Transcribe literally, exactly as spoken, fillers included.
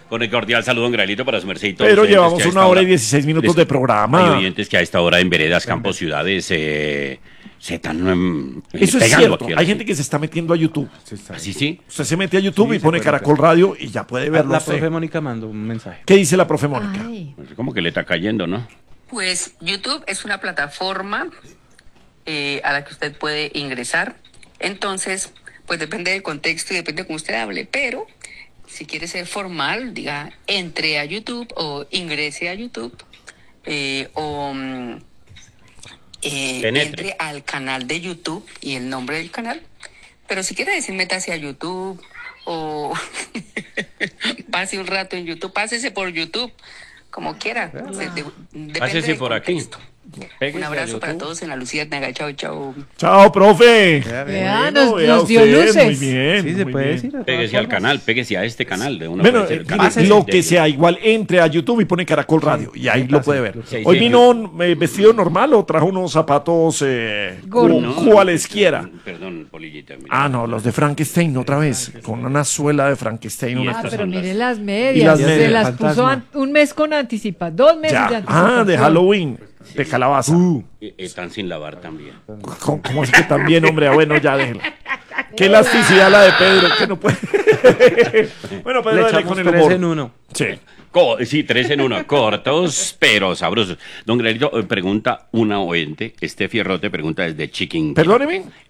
Con el cordial saludo, don Graelito, para su merced y todos Pero los oyentes llevamos que a una esta hora y dieciséis minutos les- de programa. Hay oyentes que a esta hora en veredas, campos, ciudades, eh, se están em, Eso es pegando cierto. aquí a la Hay gente que se está metiendo a YouTube. Así sí. Usted se mete a YouTube Sí, y se pone puede Caracol meter. Radio y ya puede verlo. La usted. profe Mónica mandó un mensaje. ¿Qué dice la profe Mónica? Ay, Como que le está cayendo, ¿no? Pues YouTube es una plataforma eh, a la que usted puede ingresar. Entonces, pues depende del contexto y depende de cómo usted hable. Pero si quiere ser formal, diga, entre a YouTube o ingrese a YouTube eh, o mm, eh, Penetre. entre al canal de YouTube y el nombre del canal. Pero si quiere decir métase a YouTube o pase un rato en YouTube, pásese por YouTube, como quiera. De- de- depende Pásese del por aquí. contexto. Pégese Un a abrazo para YouTube. todos en la Lucía Naga. Chao, chao. Chao, profe. vea, Bueno, nos, vea nos dio usted, luces. Muy bien. Sí, se muy puede bien. decir. de todas Pégese al formas. canal, pégese a este canal de una Bueno, puede ser eh, el canal mire, lo de- que sea, igual entre a YouTube y pone Caracol Radio y ahí lo puede ver. Sí, Hoy sí. vino eh, vestido normal o trajo unos zapatos eh, Gordos. cu- cualesquiera. Perdón, Polillita. mira. Ah, no, los de Frankenstein otra vez, con una suela de Frankenstein. Y una Ah, estas cosa. pero son mire las- las medias. Y las Se medias. las Fantasma. puso an- un mes con anticipa, dos meses de Ya. anticipación. Ah, de Halloween, de calabaza. Y- Están sin lavar también. ¿Cómo, cómo así que también, hombre? Ah, bueno, ya déjelo. Qué elasticidad la de Pedro, que no puede. Bueno, Pedro, Le dale echamos con el tres humor. en uno. Sí. Co- sí, tres en uno, cortos, pero sabrosos. Don Graelito, eh, pregunta una oyente, este Fierrote pregunta desde Chiquinquirá. Perdóneme.